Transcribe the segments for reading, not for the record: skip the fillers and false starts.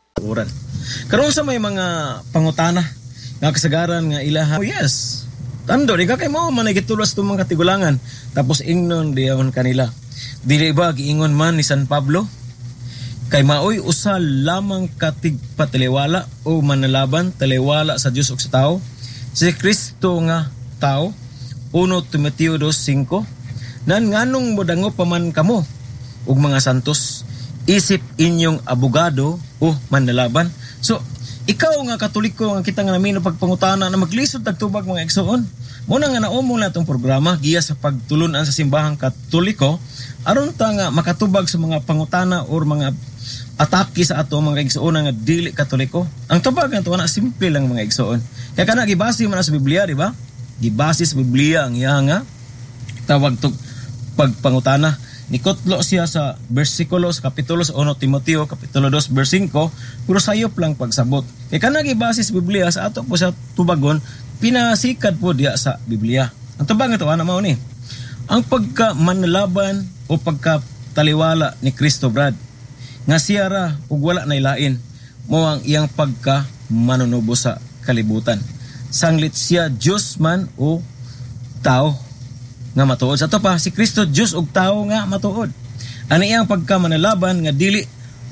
oran. Karon sa may mga pangutana nga kasagaran nga ilaha. Oh yes. Tando di ka kay mo man nagitulas tong mga katigulangan. Tapos ingnon diyon kanila. Dili ba giingon man ni San Pablo kay maoy usa lamang katig pataliwala o manalaban taliwala sa Dios ug sa tao. Si Kristo nga tao. 1 Timoteo 2:5 nan nganong modango pa man kamo ug mga santos isip inyong abogado o manlalaban. So ikaw nga Katoliko nga kita nga namino pagpangutana na maglisod tagtubag mga igsoon. Muna nga naumong na itong programa giya sa pagtulunan sa simbahang Katoliko aron ta nga makatubag sa mga pangutana or mga atake sa ato mga igsoon nga dili Katoliko. Ang tubag nga na simple lang mga igsoon. Kaya kana gibase man sa Biblia, di ba? Gibase sa Biblia ang iya nga tawag tug pagpangutana. Nikotlo siya sa bersikulo sa kapitulo sa 1 Timoteo kapitulo 2 verse 5 puro sayop lang pagsabot. Kaya kana gibase sa Biblia sa ato po sa tubagon pinasikad po diya sa Biblia. Ang tubag ito ana mao ni. Ang pagka manlaban o pagka taliwala ni Kristo Brad nga siya ra ug wala nay lain mo ang iyang pagka manunubo sa kalibutan. Sanglit siya Dios man o tao nga matuod. Sa to pa si Kristo Dios ug tao nga matuod. Ani iyang pagka manalaban nga dili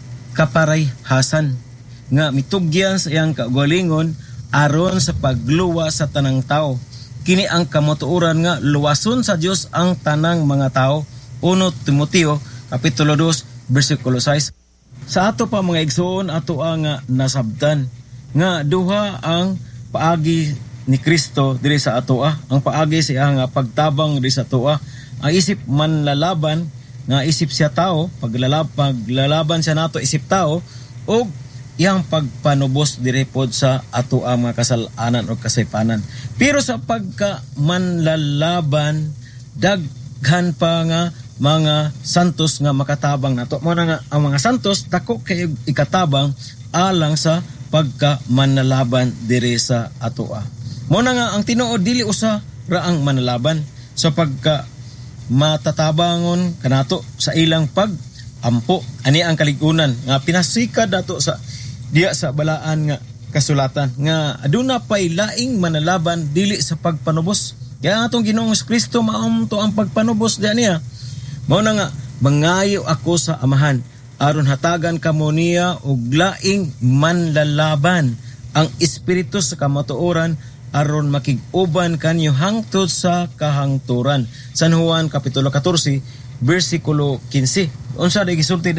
kaparayhasan nga mitugyan sa iyang kaugalingon aron sa pagluwa sa tanang tao. Kini ang kamatuoran nga luwason sa Dios ang tanang mga tao. 1 Timoteo kapitulo 2 bersikulo 6. Sa ato pa mga igsoon ato nga nasabtan nga duha ang paagi ni Kristo diri sa atoa. Ang paagi siya nga pagtabang diri sa atoa. Ang isip manlalaban nga isip siya tao, paglalaban siya nato isip tao o iyang pagpanubos diri pod sa atoa mga kasalanan o kasaypanan. Pero sa pagka manlalaban daghan pa nga mga santos nga makatabang nato. Mo na nga ang mga santos dako kay ikatabang alang sa pagka manlalaban diri sa atoa. Mo na nga ang tinuod dili usa ra ang manlalaban sa pagka matatabangon kanato sa ilang pag-ampo. Ani ang kaligunan nga pinasikad dato sa diya sa balaan nga kasulatan nga aduna pay laing manlalaban dili sa pagpanubos. Kaya atong Ginoong Kristo maumto ang pagpanubos diya niya. Mao na nga mangayo ako sa Amahan aron hatagan kamo niya og laing manlalaban ang espiritu sa kamatuoran aron makig-uban kanyo hangtod sa kahangturan. San Juan kapitulo 14 bersikulo 15. Unsa day gisulti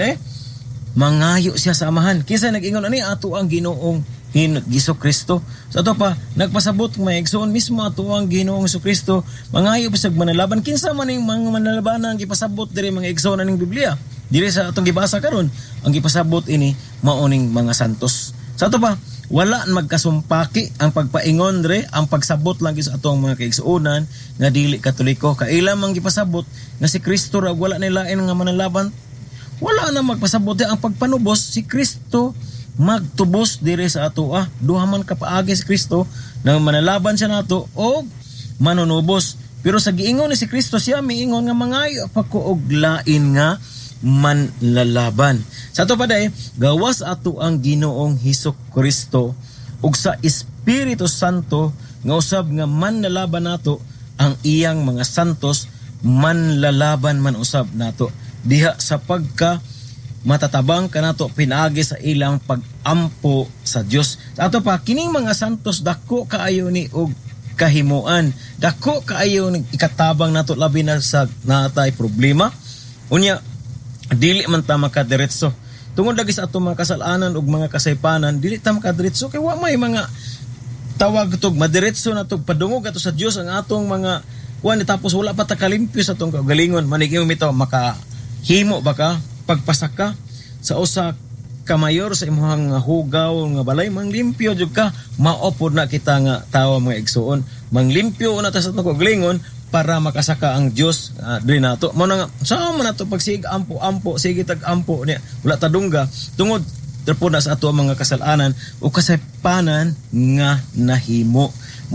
mangayo siya sa Amahan. Kinsa nag-ingon ani ato ang Ginoong Jesu-Kristo. Sa ato pa nagpasabot may igsoon mismo ato ang Ginoong Jesu-Kristo mangayo bisag manlalaban. Kinsa man ning mga manlalaban ang gipasabot diri mga igsoon ning Biblia. Diri sa atong gibasa karon ang gipasabot ini maoning mga santos. Sa ato pa wala magkasumpaki ang pagpaingon dre ang pagsabot lang sa atong mga kaigsuonan nga dili Katoliko. Kaila man gipasabot nga si Kristo ra wala na lain nga manlalaban. Wala na magpasabot ang pagpanubos si Kristo magtubos dire sa atoa. Duha man kapaagi si Kristo na manlalaban siya nato o manunubos. Pero sa giingon ni si Kristo siya miingon nga mangayo pa ko og lain nga manlalaban. Sa ato pa gawas ato ang Ginoong Jesu-Kristo ug sa Espiritu Santo nga usab nga manlalaban nato ang iyang mga santos manlalaban man usab nato diha sa pagka matatabang kanato pinaagi sa ilang pag-ampo sa Dios. Sa ato pa kining mga santos dako kaayo ni og kahimuan, dako kaayo ni ikatabang nato labi na sa natay problema. Unya dili man ta makadiretso tungod lagi sa ato mga kasalanan ug mga kasaypanan, dili ta makadiretso kay wa may mga tawag tug madiretso na tug padungog ato sa Dios ang atong mga kuan tapos wala pa ta kalimpyo sa atong kagalingon. Maniging mito makahimo baka pagpasaka sa usa ka mayor sa imong hugaw nga balay manglimpyo jud ka maopod na kita nga tawo mga igsuon manglimpyo na ta sa atong kagalingon para makasaka ang Dios diri nato. Mao na nga sa man nato pagsig ampo sige tag ampo niya wala ta dungga tungod terpo na sa ato mga kasalanan o kasaypanan nga nahimo.